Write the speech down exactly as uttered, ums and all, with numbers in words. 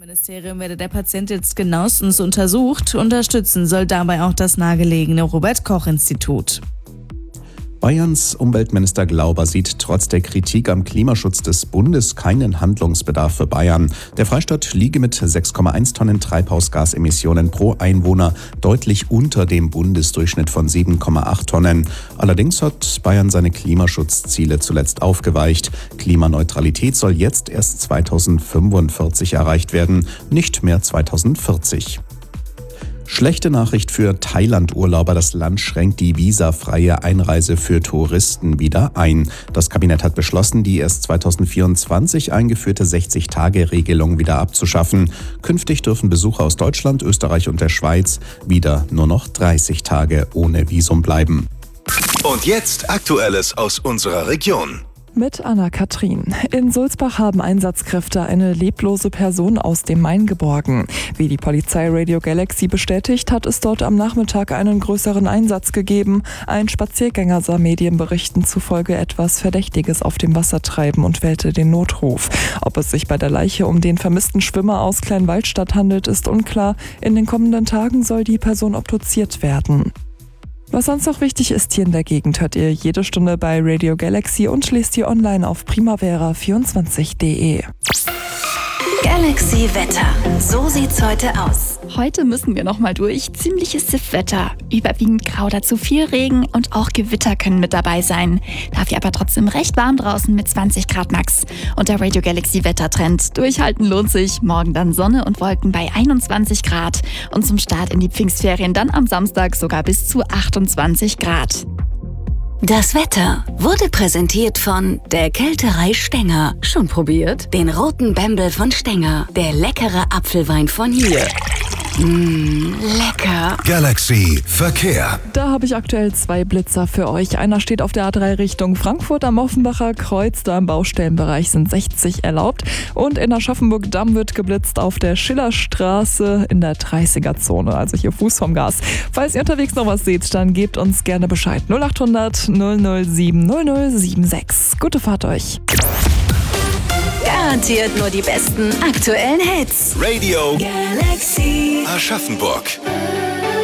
Das Ministerium werde der Patient jetzt genauestens untersucht. Unterstützen soll dabei auch das nahegelegene Robert-Koch-Institut. Bayerns Umweltminister Glauber sieht trotz der Kritik am Klimaschutz des Bundes keinen Handlungsbedarf für Bayern. Der Freistaat liege mit sechs Komma eins Tonnen Treibhausgasemissionen pro Einwohner deutlich unter dem Bundesdurchschnitt von sieben Komma acht Tonnen. Allerdings hat Bayern seine Klimaschutzziele zuletzt aufgeweicht. Klimaneutralität soll jetzt erst zweitausendfünfundvierzig erreicht werden, nicht mehr zweitausendvierzig. Schlechte Nachricht für Thailand-Urlauber. Das Land schränkt die visafreie Einreise für Touristen wieder ein. Das Kabinett hat beschlossen, die erst zweitausendvierundzwanzig eingeführte sechzig-Tage-Regelung wieder abzuschaffen. Künftig dürfen Besucher aus Deutschland, Österreich und der Schweiz wieder nur noch dreißig Tage ohne Visum bleiben. Und jetzt Aktuelles aus unserer Region. Mit Anna-Kathrin. In Sulzbach haben Einsatzkräfte eine leblose Person aus dem Main geborgen. Wie die Polizei Radio Galaxy bestätigt, hat es dort am Nachmittag einen größeren Einsatz gegeben. Ein Spaziergänger sah Medienberichten zufolge etwas Verdächtiges auf dem Wasser treiben und wählte den Notruf. Ob es sich bei der Leiche um den vermissten Schwimmer aus Kleinwaldstadt handelt, ist unklar. In den kommenden Tagen soll die Person obduziert werden. Was sonst noch wichtig ist hier in der Gegend, hört ihr jede Stunde bei Radio Galaxy und lest ihr online auf primavera vierundzwanzig punkt de. Galaxy Wetter. So sieht's heute aus. Heute müssen wir nochmal durch. Ziemliches Siffwetter. Überwiegend grau, dazu viel Regen und auch Gewitter können mit dabei sein. Dafür aber trotzdem recht warm draußen mit zwanzig Grad max. Und der Radio Galaxy Wettertrend. Durchhalten lohnt sich. Morgen dann Sonne und Wolken bei einundzwanzig Grad. Und zum Start in die Pfingstferien dann am Samstag sogar bis zu achtundzwanzig Grad. Das Wetter wurde präsentiert von der Kälterei Stenger. Schon probiert? Den roten Bembel von Stenger. Der leckere Apfelwein von hier. Mmh, lecker. Galaxy Verkehr. Da habe ich aktuell zwei Blitzer für euch. Einer steht auf der A drei Richtung Frankfurt am Offenbacher Kreuz. Da im Baustellenbereich sind sechzig erlaubt. Und in Aschaffenburg-Damm wird geblitzt auf der Schillerstraße in der dreißiger-Zone. Also hier Fuß vom Gas. Falls ihr unterwegs noch was seht, dann gebt uns gerne Bescheid. null acht hundert null null sieben null null sieben sechs. Gute Fahrt euch. Garantiert nur die besten aktuellen Hits. Radio Galaxy Aschaffenburg.